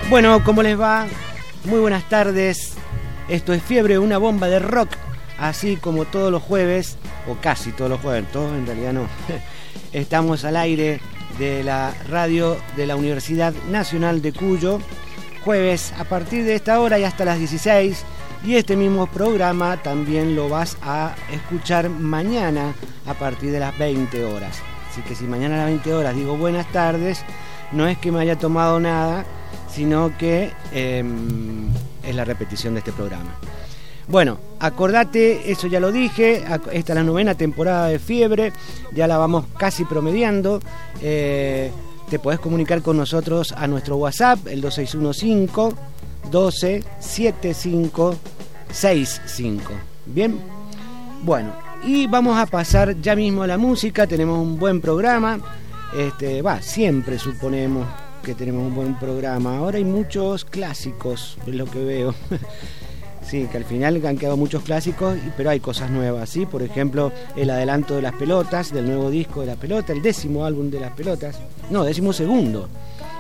Bueno, ¿cómo les va? Muy buenas tardes. Esto es Fiebre, una bomba de rock. Así como todos los jueves, o casi todos los jueves, todos en realidad no. Estamos al aire de la radio de la Universidad Nacional de Cuyo. Jueves a partir de esta hora y hasta las 16. Y este mismo programa también lo vas a escuchar mañana a partir de las 20 horas. Así que si mañana a las 20 horas digo buenas tardes, no es que me haya tomado nada, sino que es la repetición de este programa. Bueno, acordate, eso ya lo dije, esta es la 9ª temporada de Fiebre, ya la vamos casi promediando. Te podés comunicar con nosotros a nuestro WhatsApp, el 2615 12 75 65. Bien, bueno, y vamos a pasar ya mismo a la música. Tenemos un buen programa, siempre suponemos que tenemos un buen programa. Ahora hay muchos clásicos, es lo que veo. Sí, que al final han quedado muchos clásicos, pero hay cosas nuevas, ¿sí? Por ejemplo, el adelanto de Las Pelotas, del nuevo disco de Las Pelotas, el 10º álbum de Las Pelotas, no, 12º.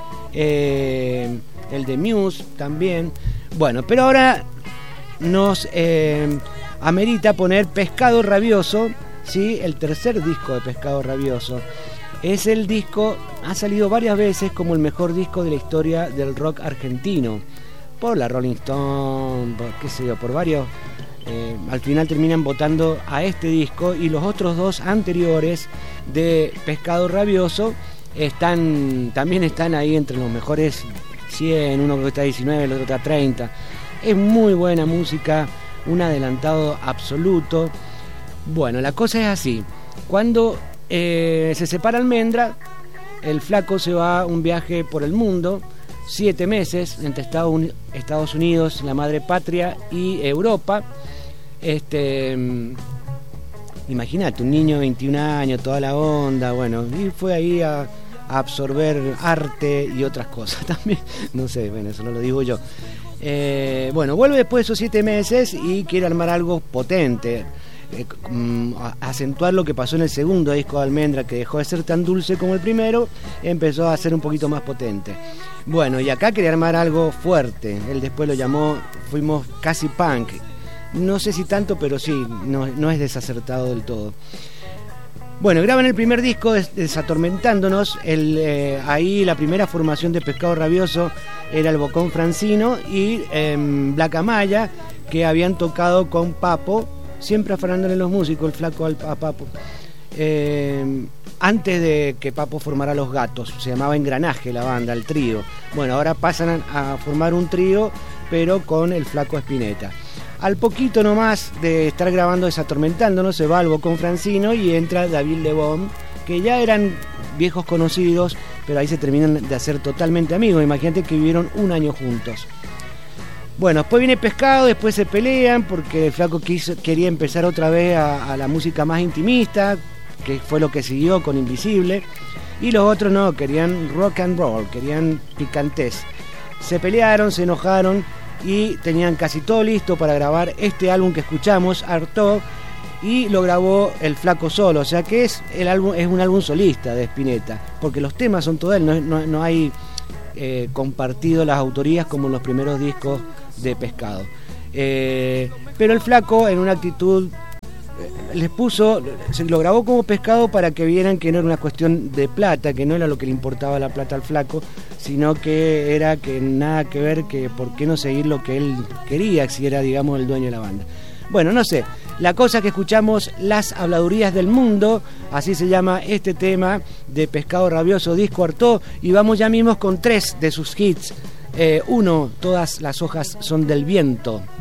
El de Muse también. Bueno, pero ahora nos amerita poner Pescado Rabioso, ¿sí? El tercer disco de Pescado Rabioso. Es el disco, ha salido varias veces como el mejor disco de la historia del rock argentino, por la Rolling Stone, por varios. Al final terminan votando a este disco, y los otros dos anteriores de Pescado Rabioso también están ahí entre los mejores 100, uno que está 19, el otro está 30. Es muy buena música, un adelantado absoluto. Bueno, la cosa es así: cuando se separa Almendra, el flaco se va a un viaje por el mundo, 7 meses, entre Estados Unidos, la madre patria, y Europa. Imagínate, un niño de 21 años, toda la onda, bueno, y fue ahí a absorber arte y otras cosas también, no sé, bueno, eso no lo digo yo. Bueno, vuelve después de esos 7 meses y quiere armar algo potente, acentuar lo que pasó en el segundo disco de Almendra, que dejó de ser tan dulce como el primero, empezó a ser un poquito más potente. Bueno, y acá quería armar algo fuerte. Él después lo llamó, fuimos casi punk. No sé si tanto, pero sí, no es desacertado del todo. Bueno, graban el primer disco, Desatormentándonos. Ahí la primera formación de Pescado Rabioso era el Bocón Francino y Black Amaya, que habían tocado con Papo, siempre afanándole los músicos, el flaco a Papo. Antes de que Papo formara Los Gatos, se llamaba Engranaje la banda, el trío. Bueno, ahora pasan a formar un trío, pero con el flaco Spinetta. Al poquito nomás de estar grabando Desatormentándonos, se va al Bocón Francino y entra David Lebón, que ya eran viejos conocidos, pero ahí se terminan de hacer totalmente amigos. Imagínate que vivieron un año juntos. Bueno, después viene Pescado, después se pelean porque el flaco quería empezar otra vez a la música más intimista, que fue lo que siguió con Invisible, y los otros no, querían rock and roll, querían picantes. Se pelearon, se enojaron y tenían casi todo listo para grabar este álbum que escuchamos, Artaud, y lo grabó el flaco solo, o sea que es un álbum solista de Spinetta, porque los temas son todos él, no hay compartido las autorías como en los primeros discos de Pescado. Pero el flaco, en una actitud, se lo grabó como Pescado para que vieran que no era una cuestión de plata, que no era lo que le importaba la plata al flaco, sino que era que nada que ver, que por qué no seguir lo que él quería, si era, digamos, el dueño de la banda. Bueno, no sé, la cosa que escuchamos, Las Habladurías del Mundo, así se llama este tema de Pescado Rabioso, disco Artaud, y vamos ya mismo con 3 de sus hits. Uno, Todas las hojas son del viento.